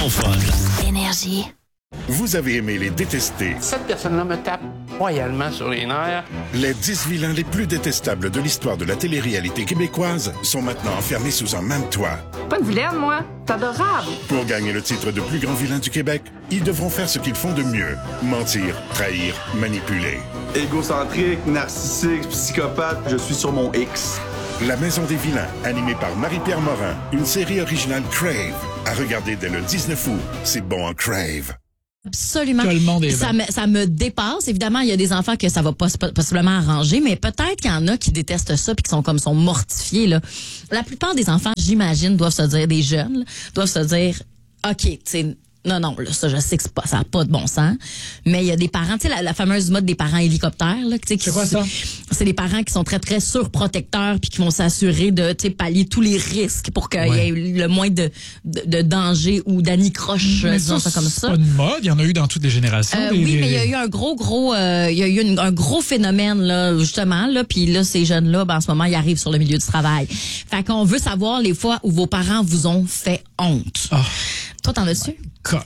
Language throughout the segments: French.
ton fun. Énergie. Vous avez aimé les détester. Cette personne-là me tape royalement sur les nerfs. Les 10 vilains les plus détestables de l'histoire de la télé-réalité québécoise sont maintenant enfermés sous un même toit. Pas une vilaine, moi. C'est adorable. Pour gagner le titre de plus grand vilain du Québec, ils devront faire ce qu'ils font de mieux. Mentir, trahir, manipuler. Égocentrique, narcissique, psychopathe, je suis sur mon X. La Maison des vilains, animée par Marie-Pierre Morin, une série originale Crave. À regarder dès le 19 août. C'est bon en Crave. Absolument. Que le monde est ça me dépasse. Évidemment, il y a des enfants que ça va pas possiblement arranger, mais peut-être qu'il y en a qui détestent ça puis qui sont mortifiés, là. La plupart des enfants, j'imagine, doivent se dire, des jeunes, là, doivent se dire, OK, tu sais, non, là, ça, je sais que ça n'a pas de bon sens. Mais il y a des parents, tu sais, la fameuse mode des parents hélicoptères, là, tu sais, c'est quoi ça? C'est des parents qui sont très, très surprotecteurs puis qui vont s'assurer de, tu sais, pallier tous les risques pour qu'il y ait le moins de danger ou d'anicroche, disons ça comme ça. C'est pas une mode, il y en a eu dans toutes les générations. Oui, mais il y a eu un gros phénomène, là, justement, là, puis là, ces jeunes-là, ben, en ce moment, ils arrivent sur le milieu du travail. Fait qu'on veut savoir les fois où vos parents vous ont fait honte. Oh. Toi, t'en as-tu?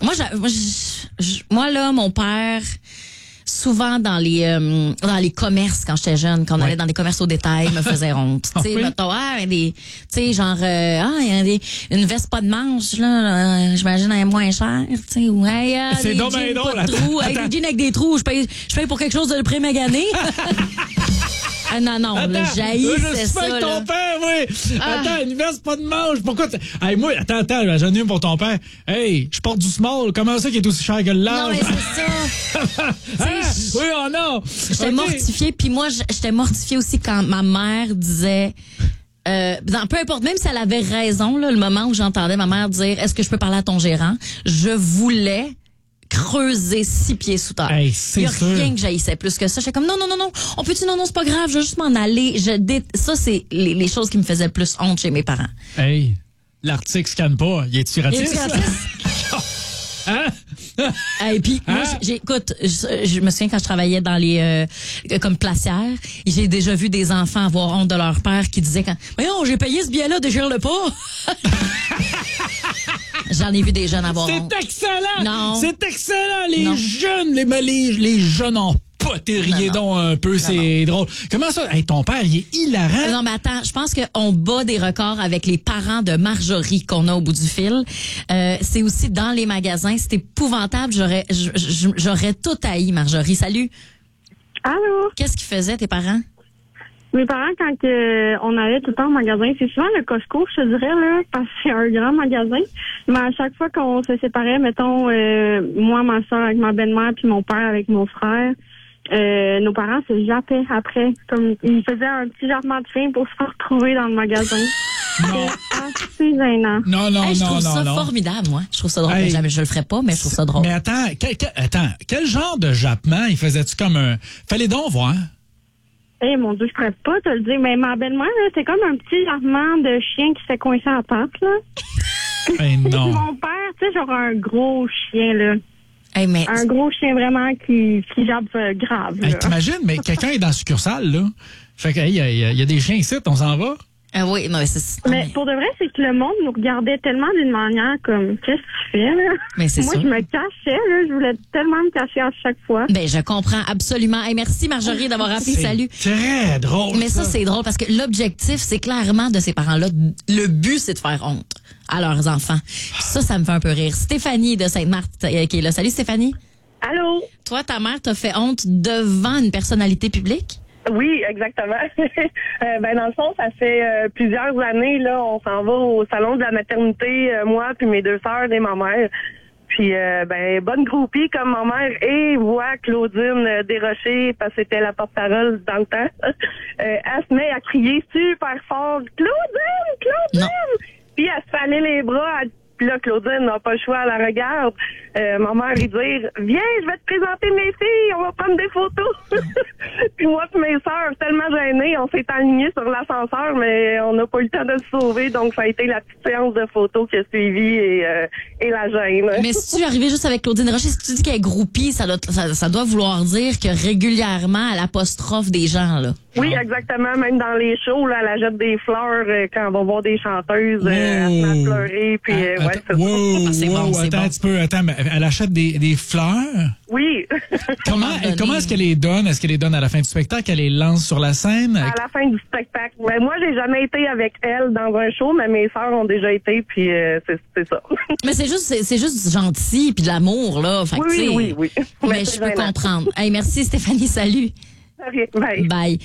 Moi, là, mon père, souvent dans les commerces, quand j'étais jeune, quand on allait dans des commerces au détail, me faisait honte. Tu sais, mettons, tu sais, genre, il y a une veste pas de manche, là, j'imagine, elle est moins chère, tu sais, ou, c'est des donc jeans bien drôle, pas de trous, des jeans avec des trous, je paye pour quelque chose de pré-magané. Ah non, le jaillit, c'est ça. Je suis ton père, oui. Ah. Attends, une veste pas de manche. Pourquoi hey, moi, attends, j'en ai une pour ton père. Hey, je porte du small. Comment ça qui est aussi cher que le large? Non, mais c'est ça. Oui, oh non. J'étais mortifiée, puis moi, j'étais mortifiée aussi quand ma mère disait... peu importe, même si elle avait raison, là, le moment où j'entendais ma mère dire « Est-ce que je peux parler à ton gérant? » Je voulais creuser 6 pieds sous terre. Hey, il y a rien que j'haïssais plus que ça. J'étais comme non, on peut-tu non, c'est pas grave, je vais juste m'en aller. Ça, c'est les choses qui me faisaient le plus honte chez mes parents. Hey, l'article scanne pas. Il est-tu raciste? Hein? Et puis moi, j'écoute, je me souviens quand je travaillais dans les comme placière, j'ai déjà vu des enfants avoir honte de leur père qui disaient voyons, j'ai payé ce billet-là, déchire-le pas. J'en ai vu des jeunes avoir honte. C'est excellent. Non. C'est excellent. Les jeunes en potérier donc un peu, c'est drôle. Comment ça? Hey, ton père, il est hilarant. Non, mais attends, je pense qu'on bat des records avec les parents de Marjorie qu'on a au bout du fil. C'est aussi dans les magasins. C'est épouvantable. J'aurais tout haï, Marjorie. Salut. Allô? Qu'est-ce qu'ils faisaient, tes parents? Mes parents, quand on allait tout le temps au magasin, c'est souvent le Costco, je te dirais, là, parce que c'est un grand magasin. Mais à chaque fois qu'on se séparait, mettons, moi, ma soeur avec ma belle-mère, puis mon père avec mon frère, nos parents se jappaient après. Comme ils faisaient un petit jappement de fin pour se retrouver dans le magasin. Non. C'est assez gênant. Non. Je trouve ça formidable, moi. Je trouve ça drôle. Hey, jamais je le ferais pas, mais je trouve ça drôle. Mais attends, quel genre de jappement il faisait-tu comme un... Fallait donc voir. Eh, mon Dieu, je pourrais pas te le dire. Mais ma belle-mère, là, c'est comme un petit jappement de chien qui s'est coincé à la patte, là. Ben non. Mon père, tu sais, genre un gros chien, là. Hey, mais... Un gros chien vraiment qui jappe grave. Hey, t'imagines, mais quelqu'un est dans la succursale, là. Fait que, il y a des chiens ici, on s'en va. Oui, non, mais c'est... Mais pour de vrai, c'est que le monde nous regardait tellement d'une manière comme, qu'est-ce que tu fais, là? Mais c'est Moi, sûr. je me cachais, là. Je voulais tellement me cacher à chaque fois. Ben, je comprends absolument. Et merci, Marjorie, d'avoir appelé. Salut. Très drôle. Mais ça, c'est drôle parce que l'objectif, c'est clairement de ces parents-là. Le but, c'est de faire honte à leurs enfants. Ça me fait un peu rire. Stéphanie de Sainte-Marthe qui est là. Salut, Stéphanie. Allô? Toi, ta mère t'a fait honte devant une personnalité publique? Oui, exactement. Dans le fond, ça fait plusieurs années, là, on s'en va au salon de la maternité, moi puis mes 2 sœurs et ma mère. Puis, bonne groupie comme ma mère et voit Claudine Desrochers, parce que c'était la porte-parole dans le temps. Elle se met à crier super fort, « Claudine! Non. » Puis elle se fait aller les bras, puis là, Claudine n'a pas le choix, elle la regarde. Ma mère lui dire « Viens, je vais te présenter mes filles, on va prendre des photos. » Puis moi et mes sœurs, tellement gênées, on s'est alignés sur l'ascenseur, mais on n'a pas eu le temps de se sauver, donc ça a été la petite séance de photos qui a suivi et la gêne. Mais si tu es arrivé juste avec Claudine Desrochers, si tu dis qu'elle est groupie, ça doit vouloir dire que régulièrement, elle apostrophe des gens, là. Oui, exactement. Même dans les shows, là, elle jette des fleurs quand on va voir des chanteuses. Elle se met à pleurer. Puis, ouais, c'est wow, c'est bon, c'est attends bon. un petit peu. Attends, mais elle achète des fleurs? Oui. Comment est-ce qu'elle les donne? Est-ce qu'elle les donne à la fin du spectacle? Elle les lance sur la scène? À la fin du spectacle. Ben, moi, j'ai jamais été avec elle dans un show, mais mes sœurs ont déjà été, puis c'est ça. Mais c'est juste gentil puis de l'amour, là. Fait que, tu sais, Oui. Mais je peux comprendre. Hey, merci Stéphanie, salut. OK, bye. Bye.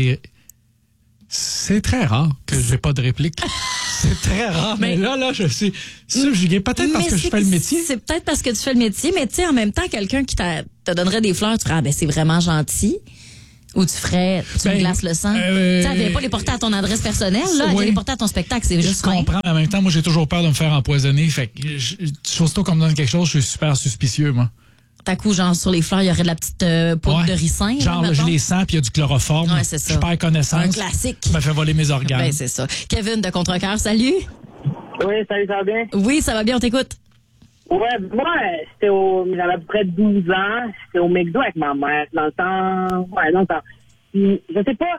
C'est très rare que j'ai pas de réplique. C'est très rare, mais là, je suis subjugué. Peut-être parce que je fais le métier. C'est peut-être parce que tu fais le métier, mais tu sais, en même temps, quelqu'un qui te donnerait des fleurs, tu ferais, c'est vraiment gentil. Ou tu me glaces le sang. Tu sais, elle vient pas les porter à ton adresse personnelle, là. Elle vient les porter à ton spectacle, c'est juste Je comprends, mais en même temps, moi, j'ai toujours peur de me faire empoisonner. Fait que, aussitôt qu'on me donne quelque chose, je suis super suspicieux, moi. T'as coup, genre, sur les fleurs, il y aurait de la petite poudre de ricin. Genre, là, je les sens, puis il y a du chloroforme. Ouais, c'est ça. Je perds connaissance. Un classique. Ça m'a fait voler mes organes. Ben, c'est ça. Kevin de Contrecoeur, salut. Oui, salut, ça va bien? Oui, ça va bien, on t'écoute. Ouais, moi, j'avais à peu près 12 ans, j'étais au McDo avec ma mère, dans le temps. Puis, je sais pas,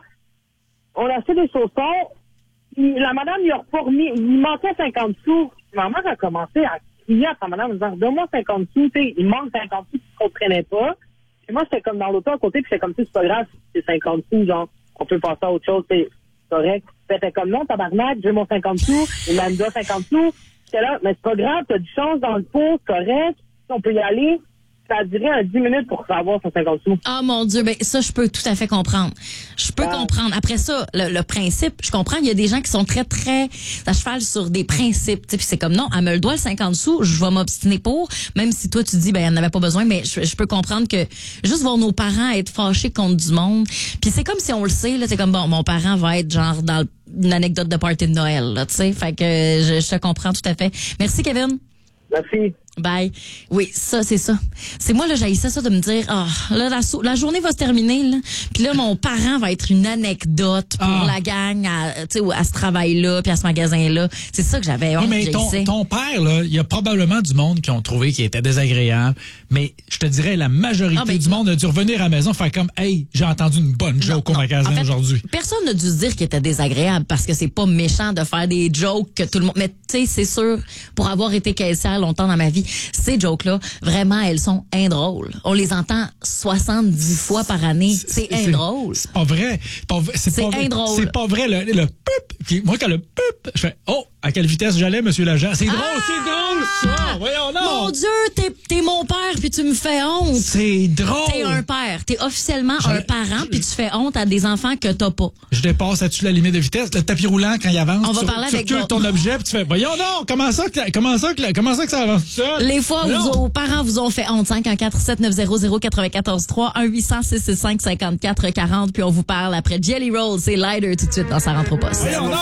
on a acheté des chaussons, puis la madame, il a remis, il manquait 50 sous. Ma mère a commencé à crier à sa madame, en disant, donne-moi 50 sous, tu sais, il manque 50 sous, tu comprenais pas. Puis moi, j'étais comme dans l'auto à côté, puis j'étais comme, c'est pas grave, c'est 50 sous, genre, on peut passer à autre chose, c'est correct. C'était comme, non, tabarnak, j'ai mon 50 sous, il m'a mis 50 sous. J'étais là, mais c'est pas grave, t'as du chance dans le pot, c'est correct, on peut y aller. Ça a duré 10 minutes pour savoir son 50 sous. Ah, mon Dieu, ben, ça, je peux tout à fait comprendre. Je peux comprendre. Après ça, le principe, je comprends, il y a des gens qui sont très, très à cheval sur des principes. Puis c'est comme, non, elle me le doit, le 50 sous, je vais m'obstiner pour, même si toi, tu dis, ben, elle n'avait pas besoin, mais je peux comprendre que juste voir nos parents être fâchés contre du monde. Puis c'est comme si on le sait, là, c'est comme, bon, mon parent va être genre dans une anecdote de party de Noël, là, tu sais. Fait que je te comprends tout à fait. Merci, Kevin. Merci. Bye. Oui, ça, c'est ça. C'est moi, là, j'haïssais ça de me dire, là, la journée va se terminer, là. Puis là, mon parent va être une anecdote pour la gang à ce travail-là, puis à ce magasin-là. C'est ça que j'avais honte. Mais ton père, là, il y a probablement du monde qui ont trouvé qu'il était désagréable. Mais je te dirais, la majorité du monde a dû revenir à la maison faire comme, hey, j'ai entendu une bonne joke au magasin aujourd'hui. Personne n'a dû se dire qu'il était désagréable parce que c'est pas méchant de faire des jokes que tout le monde. Mais tu sais, c'est sûr, pour avoir été caissière longtemps dans ma vie, ces jokes-là, vraiment, elles sont indrôles. On les entend 70 fois par année. C'est indrôle. C'est pas vrai. C'est indrôle. C'est pas vrai. Le pup. Moi, quand le pup, je fais, oh, à quelle vitesse j'allais, monsieur l'agent? C'est drôle, c'est drôle, ça! Voyons, non! Mon Dieu, t'es mon père, puis tu me fais honte. C'est drôle! T'es un père. T'es officiellement un parent, puis tu fais honte à des enfants que t'as pas. Je dépasse là-dessus la limite de vitesse. Le tapis roulant, quand il avance, on va parler avec ton objet, puis tu fais, voyons, non! Comment ça que ça avance seul? Les fois où vos parents vous ont fait honte, 514-7900-943, 1-800-665-5440, puis on vous parle après Jelly Roll. C'est Lighter tout de suite dans sa rentre au poste. Voyons, non!